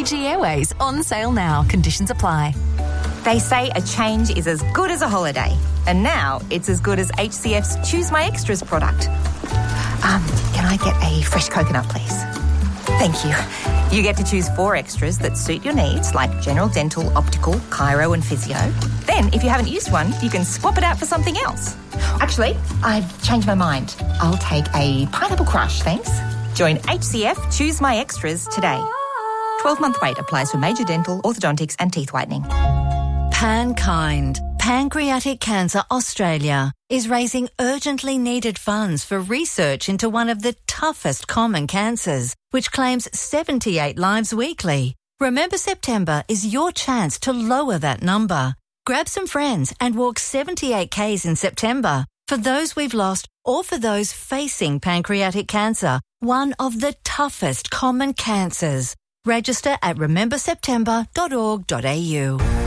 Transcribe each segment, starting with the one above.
Fiji Airways, on sale now. Conditions apply. They say a change is as good as a holiday. And now it's as good as HCF's Choose My Extras product. Can I get a fresh coconut, please? Thank you. You get to choose 4 extras that suit your needs, like general dental, optical, chiro and physio. Then, if you haven't used one, you can swap it out for something else. Actually, I've changed my mind. I'll take a pineapple crush, thanks. Join HCF Choose My Extras today. 12-month wait applies for major dental, orthodontics and teeth whitening. PanKind, Pancreatic Cancer Australia, is raising urgently needed funds for research into one of the toughest common cancers, which claims 78 lives weekly. Remember September is your chance to lower that number. Grab some friends and walk 78 Ks in September for those we've lost or for those facing pancreatic cancer, one of the toughest common cancers. Register at rememberseptember.org.au.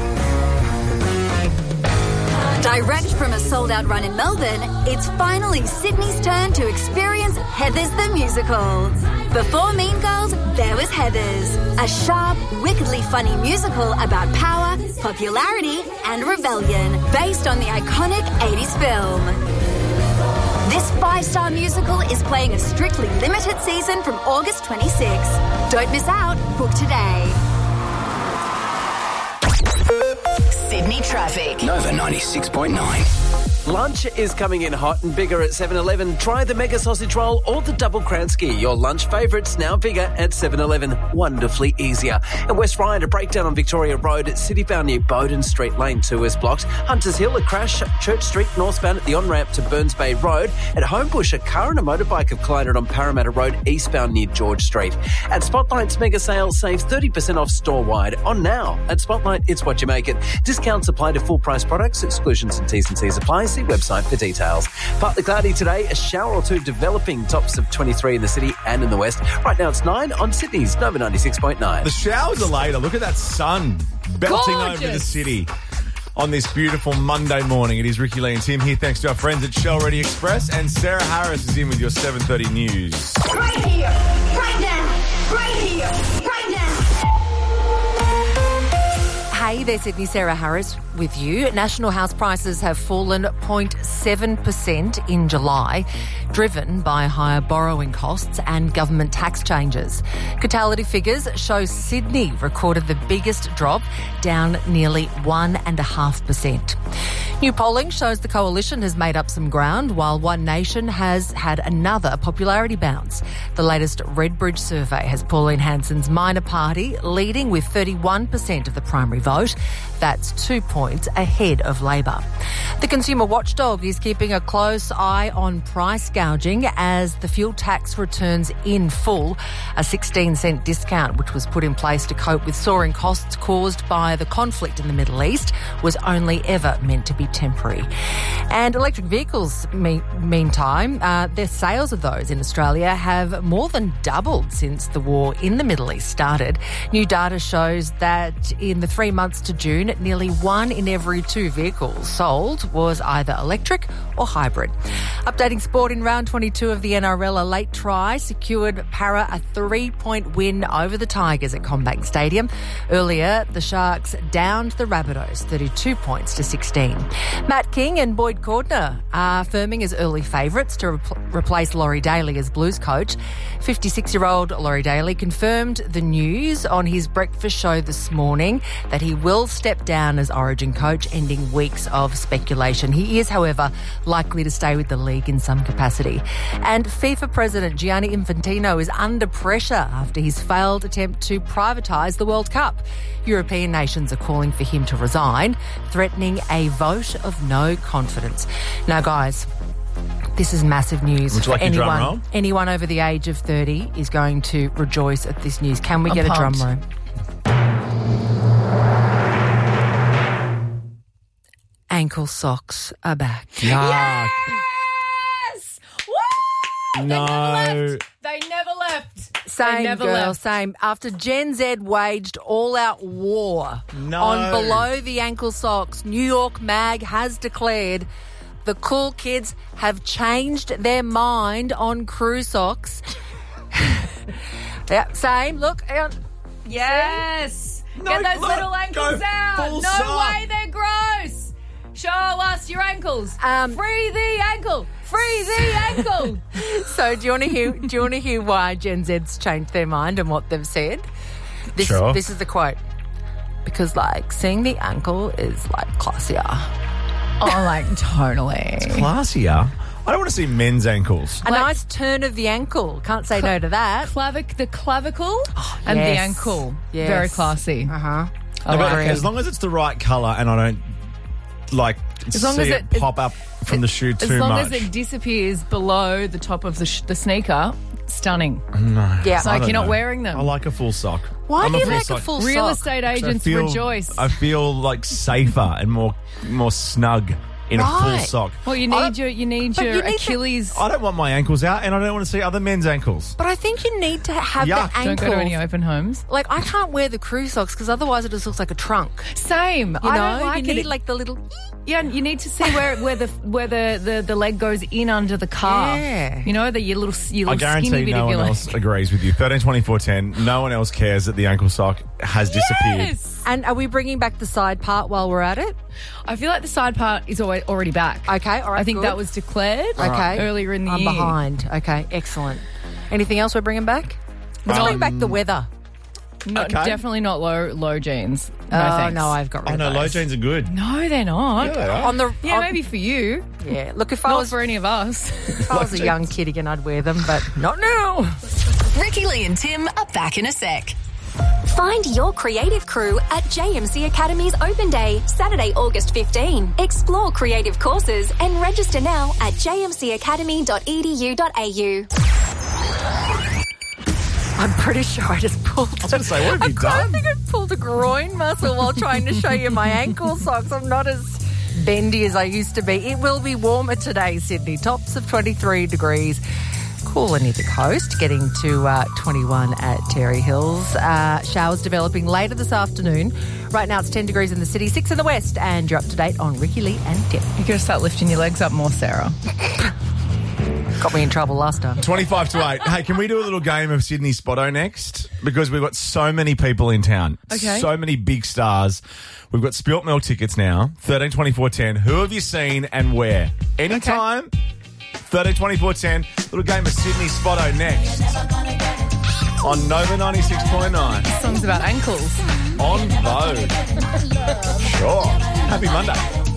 Direct from a sold-out run in Melbourne, it's finally Sydney's turn to experience Heathers the Musical. Before Mean Girls, there was Heathers, a sharp, wickedly funny musical about power, popularity and rebellion, based on the iconic 80s film. This 5-star musical is playing a strictly limited season from August 26. Don't miss out. Book today. Sydney traffic. Nova 96.9. Lunch is coming in hot and bigger at 7-Eleven. Try the Mega Sausage Roll or the Double Kransky. Your lunch favourites now bigger at 7-Eleven. Wonderfully easier. At West Ryde, a breakdown on Victoria Road at Citybound near Bowden Street. Lane 2 is blocked. Hunters Hill, a crash. Church Street northbound at the on-ramp to Burns Bay Road. At Homebush, a car and a motorbike have collided on Parramatta Road eastbound near George Street. At Spotlight's Mega Sale, save 30% off store-wide. On now. At Spotlight, it's what you make it. Discounts apply to full-price products. Exclusions and T's and C's apply. See website for details. Partly cloudy today, a shower or two developing, tops of 23 in the city and in the west. Right now it's 9 on Sydney's Nova 96.9. The showers are later. Look at that sun belting over the city on this beautiful Monday morning. It is Ricky Lee and Tim here, thanks to our friends at Shell Ready Express, and Sarah Harris is in with your 7:30 news. Right here, right now, right here, right now. Hey there, Sydney. Sarah Harris with you. National house prices have fallen 0.7% in July, driven by higher borrowing costs and government tax changes. Catality figures show Sydney recorded the biggest drop, down nearly 1.5%. New polling shows the coalition has made up some ground, while One Nation has had another popularity bounce. The latest Redbridge survey has Pauline Hanson's minor party leading with 31% of the primary vote. That's 2 points ahead of Labor. The consumer watchdog is keeping a close eye on price gouging as the fuel tax returns in full. A 16-cent discount, which was put in place to cope with soaring costs caused by the conflict in the Middle East, was only ever meant to be temporary. And electric vehicles, meantime, their sales of those in Australia have more than doubled since the war in the Middle East started. New data shows that in the 3 months to June, nearly 1 in every 2 vehicles sold was either electric or hybrid. Updating sport, in round 22 of the NRL, a late try secured Para a 3-point win over the Tigers at CommBank Stadium. Earlier, the Sharks downed the Rabbitohs 32 points to 16. Matt King and Boyd Cordner are firming as early favourites to replace Laurie Daly as Blues coach. 56-year-old Laurie Daly confirmed the news on his breakfast show this morning that he will step down as Origin coach, ending weeks of speculation. He is, however, likely to stay with the league in some capacity. And FIFA President Gianni Infantino is under pressure after his failed attempt to privatise the World Cup. European nations are calling for him to resign, threatening a vote of no confidence. Now, guys, this is massive news. Would you like a drum roll? Anyone over the age of 30 is going to rejoice at this news. Can we get a drum roll? Ankle socks are back. Yuck. Yes! Woo! No. They never left. Same, girl, same. After Gen Z waged all-out war on below the ankle socks, New York Mag has declared the cool kids have changed their mind on crew socks. Yeah, same. Look, Yes. No, Get those look, little ankles go out. full No sock. way, they're gross. Show us your ankles. Free the ankle. Free the ankle. So do you want to hear why Gen Z's changed their mind and what they've said? Sure. This is the quote. Because, like, seeing the ankle is, like, classier. Oh, like, totally. Classier. I don't want to see men's ankles. A nice turn of the ankle. Can't say no to that. The clavicle and the yes. ankle. Yes. Very classy. Uh-huh. I No, but agree. as long as it's the right colour and I don't, like, As long see as it it- pop up from the shoe too much. As long as it disappears below the top of the sneaker, stunning. Yeah. It's like I don't you're not know. wearing them. I like a full sock. Why I'm do you full like sock. a full Real sock? estate I agents feel- rejoice. I feel like safer and more snug in a full Right. sock. Well, you I need don't- your But you need to- Achilles. I don't want my ankles out, and I don't want to see other men's ankles. But I think you need to have Yuck. the ankle. Don't go to any open homes. Like, I can't wear the crew socks because otherwise it just looks like a trunk. Same. You I know, don't like you it. need like the little. Yeah, you need to see where the leg goes in under the calf. Yeah. You know, your little I skinny guarantee bit no of one your else leg. agrees with you. 13, 24, 10. No one else cares that the ankle sock has disappeared. Yes. And are we bringing back the side part while we're at it? I feel like the side part is already back. Okay, all right. I think good. that was declared okay earlier in the I'm year. behind. Okay, excellent. Anything else we're bringing back? Let's bring back the weather. No, Okay. Definitely not low jeans. No, Oh thanks. no, I've got rid Oh, of no, low those. jeans are good. No, they're not. Yeah, they are. On the Yeah, on- maybe for you. yeah. Look, if I Not was for any of us. if I was a young kid again, I'd wear them, but not now. Ricky Lee and Tim are back in a sec. Find your creative crew at JMC Academy's Open Day, Saturday, August 15. Explore creative courses and register now at jmcacademy.edu.au. I'm pretty sure I just pulled. I was going to say, what have you done? I think I pulled a groin muscle while trying to show you my ankle socks. I'm not as bendy as I used to be. It will be warmer today, Sydney. Tops of 23 degrees. Cooler near the coast, getting to 21 at Terry Hills. Showers developing later this afternoon. Right now it's 10 degrees in the city, 6 in the west, and you're up to date on Ricky Lee and Tim. You're going to start lifting your legs up more, Sarah. Got me in trouble last time. 25 to 8. Hey, can we do a little game of Sydney Spotto next? Because we've got so many people in town. Okay. So many big stars. We've got Spilt Milk tickets now. 13, 24, 10. Who have you seen and where? Anytime. 13, 24, 10. Little game of Sydney Spotto next. On Nova 96.9. Songs about ankles. On Vogue. Sure. Happy Monday.